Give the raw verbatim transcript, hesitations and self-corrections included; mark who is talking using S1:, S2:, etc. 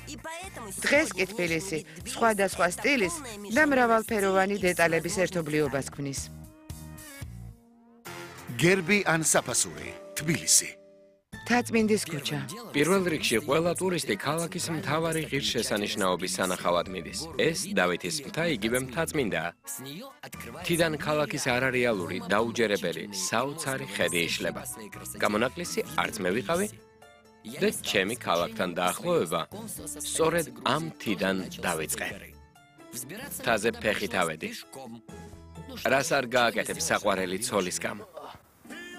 S1: დღეს კი თბილისი სხვადასხვა სტილის და მრავალფეროვანი დეტალების ერთობლიობას ქმნის.
S2: გერბი ან საფასური, თბილისი.
S1: თაწმინდის ქუჩა.
S3: პირველ რიგში ყველა ტურისტი ქალაქის მთავარი ღირსშესანიშნაობის სანახავად მიდის. ეს დავითის მთა იგივე მთაწმინდაა. თიდან ქალაქის არარეალური, დაუჯერებელი, საოცარი ხედი იშლება. გამონაკლისი არც მე ვიყავი და ჩემი ქალაქთან დაახლოება სწორედ ამ თიდან დავიწყე. მთაზე ფეხით ავედი. რას არ გააკეთებ საყვარელი ცოლის გამო.